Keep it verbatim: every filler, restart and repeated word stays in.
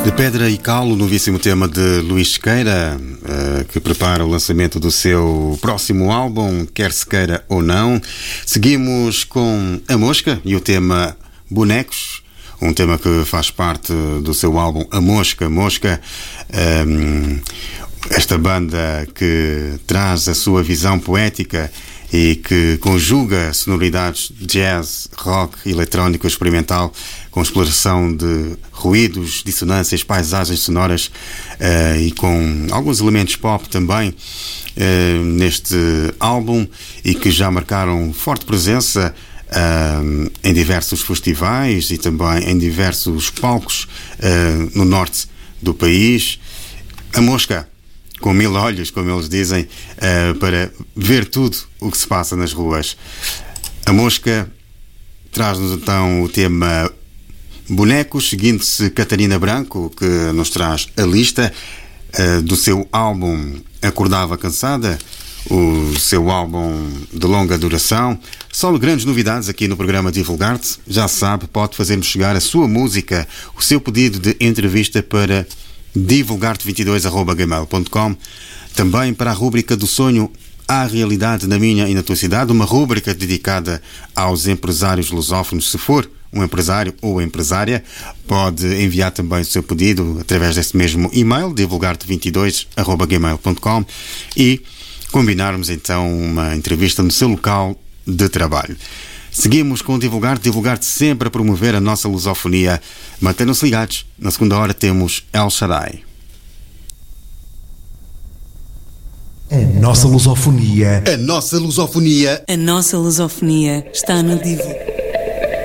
De Pedra e Cal, o novíssimo tema de Luís Sequeira, uh, que prepara o lançamento do seu próximo álbum, quer se queira ou não. Seguimos com A Mosca e o tema Bonecos, um tema que faz parte do seu álbum A Mosca, Mosca. Um, esta banda que traz a sua visão poética e que conjuga sonoridades de jazz, rock, eletrónico, experimental, com exploração de ruídos, dissonâncias, paisagens sonoras uh, e com alguns elementos pop também uh, neste álbum, e que já marcaram forte presença uh, em diversos festivais e também em diversos palcos uh, no norte do país. A Mosca, com mil olhos, como eles dizem, uh, para ver tudo o que se passa nas ruas. A Mosca traz-nos então o tema Bonecos, seguindo-se Catarina Branco, que nos traz a lista uh, do seu álbum Acordava Cansada, o seu álbum de longa duração. Só grandes novidades aqui no programa Divulgar-te. Já sabe, pode fazer-nos chegar a sua música, o seu pedido de entrevista para divulgarte vinte e dois arroba gmail ponto com. Também para a rúbrica do sonho à realidade na minha e na tua cidade, uma rúbrica dedicada aos empresários lusófonos. Se for um empresário ou empresária, pode enviar também o seu pedido através desse mesmo e-mail, divulgarte vinte e dois arroba gmail ponto com, e combinarmos então uma entrevista no seu local de trabalho. Seguimos com o Divulgar-te, Divulgar-te sempre a promover a nossa lusofonia. Mantenham-se ligados. Na segunda hora temos El Shaddai. A nossa lusofonia. A nossa lusofonia. A nossa lusofonia está no Divo.